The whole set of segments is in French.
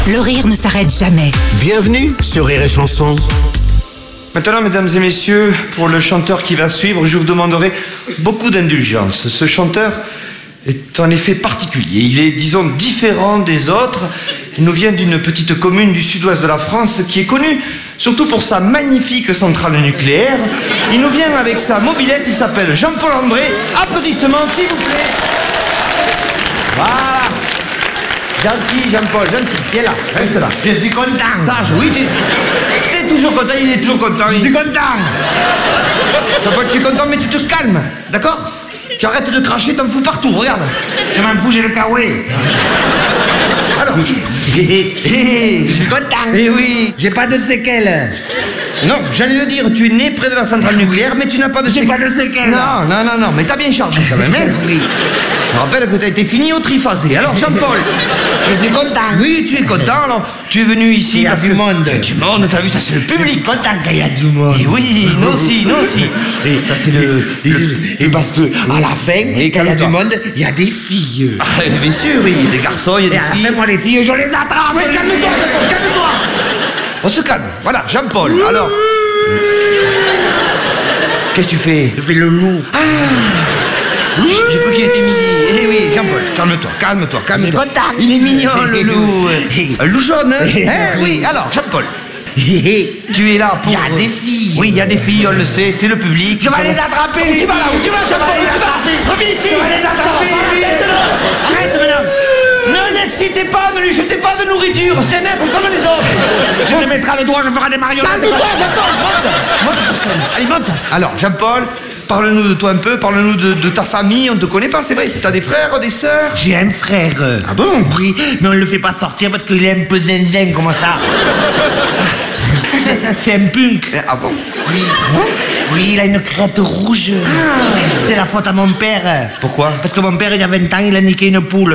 Le rire ne s'arrête jamais. Bienvenue sur Rire et Chanson. Maintenant, mesdames et messieurs, pour le chanteur qui va suivre, je vous demanderai beaucoup d'indulgence. Ce chanteur est en effet particulier. Il est, disons, différent des autres. Il nous vient d'une petite commune du sud-ouest de la France qui est connue surtout pour sa magnifique centrale nucléaire. Il nous vient avec sa mobilette, il s'appelle Jean-Paul André. Applaudissements, s'il vous plaît. Voilà. Gentil, Jean-Paul, gentil. Viens là, reste là. Je suis content. Sage, oui, t'es toujours content, il est toujours content. Je suis content. Jean-Paul, tu es content, mais tu te calmes, d'accord? Tu arrêtes de cracher, t'en fous partout, regarde. Je m'en fous, j'ai le kawaii. Alors, Je suis content. eh oui. J'ai pas de séquelles. Non, j'allais le dire, tu es né près de la centrale nucléaire, mais tu n'as pas de J'ai séquelles. pas de séquelles. Non, mais t'as bien chargé quand même, hein? Oui. Je me rappelle que t'as été fini au triphasé. Alors, Jean-Paul. Je suis content. Oui, tu es content, alors tu es venu ici Il y a parce du que... monde. Il y a du monde, t'as vu, ça c'est le Je suis public. content qu'il y a du monde. Et oui, nous aussi. Et ça c'est le... Et parce que à la fin, Oui, quand il y a du calme-toi. monde, il y a des filles. Ah, bien sûr, oui, il y a des garçons, il y a Et à la des fin, filles. moi, les filles, je les attrape. Mais calme-toi, Jean-Paul, calme-toi. On se calme. Voilà, Jean-Paul. Alors... Qu'est-ce que tu fais? Je fais le loup. J'ai cru qu'il était midi. Eh oui, Jean-Paul, calme-toi. Je suis content. Il est mignon, le loup. Un loup jaune, hein? Oui, alors, Jean-Paul, tu es là pour... Il y a des filles. Oui, il y a des filles, on le sait, c'est le public. Je vais les attraper. Où tu vas là? Où tu vas, Jean-Paul? Je vais les attraper. Reviens ici. Je vais les attraper. Arrête, madame. Ne l'excitez pas, ne lui jetez pas de nourriture. C'est un être comme les autres. Je te mettrai le doigt, je ferai des marionnettes. Calme-toi, Jean-Paul, monte sur scène. Allez, monte. Alors, Jean-Paul, parle-nous de toi un peu, parle-nous de ta famille, on te connaît pas, c'est vrai. T'as des frères, des sœurs? J'ai un frère. Ah bon? Oui, mais on le fait pas sortir parce qu'il est un peu zinzin, comme ça. C'est un punk. Ah bon? Oui. Oui, il a une crête rouge. C'est la faute à mon père. Pourquoi? Parce que mon père, il y a 20 ans, il a niqué une poule.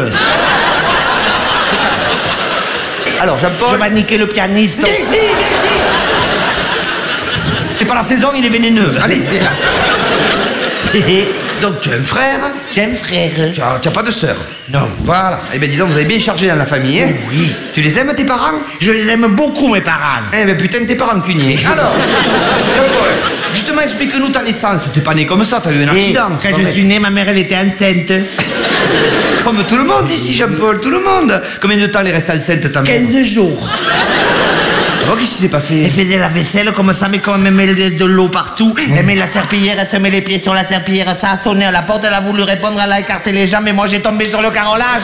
Alors, Je Jean-Paul... vais niquer le pianiste. Viens ici. C'est pas la saison, il est vénéneux. Allez, viens là. Donc, tu as un frère, J'ai un frère. tu as pas de sœur. Non. Voilà. Eh bien, dis donc, vous avez bien chargé dans la famille, hein? Oui. Tu les aimes, tes parents? Je les aime beaucoup, mes parents. Eh ben, putain, tes parents cuniers. Alors, Jean-Paul, justement, explique-nous ta naissance. T'es pas né comme ça, t'as eu un Et accident. c'est quand pas je vrai. suis né, ma mère, elle était enceinte. Comme tout le monde ici, Jean-Paul, tout le monde. Combien de temps elle est restée enceinte, ta mère? 15 jours. Oh, qu'est-ce qui s'est passé? Elle faisait la vaisselle comme ça, mais comme elle met de l'eau partout, elle met la serpillière, elle se met les pieds sur la serpillière, ça a sonné à la porte, elle a voulu répondre, elle a écarté les jambes, et moi j'ai tombé sur le carrelage.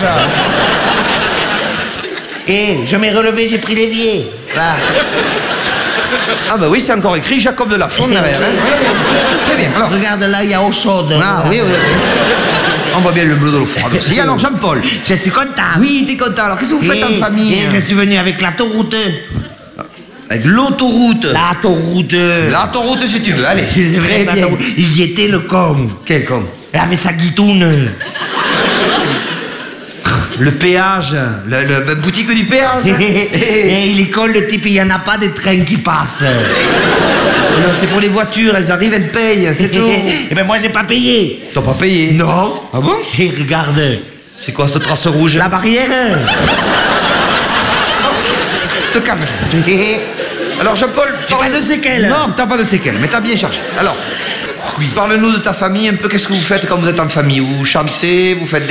Et je m'ai relevé, j'ai pris l'évier. Là. Ah bah oui, c'est encore écrit Jacob de la Fonde derrière. Hein? Très bien, alors... Regarde là, il y a eau chaude. Ah oui. On voit bien le bleu de l'eau froide aussi. Alors, Jean-Paul. Je suis content. Oui, t'es content. Alors, qu'est-ce que vous faites en famille? Et je suis venu avec l'autoroute. Avec l'autoroute. L'autoroute. L'autoroute, si tu veux. Allez, C'est vrai, très bien. l'autoroute. Il était le con. Quel con? Elle avait sa guitoune. Le péage. La boutique du péage. Et il est con, le type, il n'y en a pas des trains qui passent. Non, c'est pour les voitures. Elles arrivent, elles payent. C'est tout. Et ben moi, j'ai pas payé. T'as pas payé? Non. Ah bon? Et regarde, C'est quoi cette trace rouge? la barrière. Te calme, Jean. Alors, Jean-Paul... J'ai pas de séquelles. Non, t'as pas de séquelles, mais t'as bien chargé. Alors, parle-nous de ta famille un peu. Qu'est-ce que vous faites quand vous êtes en famille? Vous chantez, vous faites